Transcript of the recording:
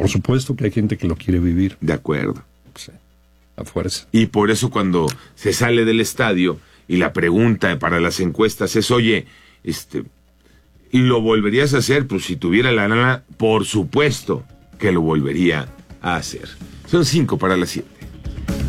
Por supuesto que hay gente que lo quiere vivir. De acuerdo. Sí, a fuerza. Y por eso cuando se sale del estadio y la pregunta para las encuestas es, oye, ¿lo volverías a hacer? Pues si tuviera la lana, por supuesto que lo volvería a hacer. Son 5 para las 7.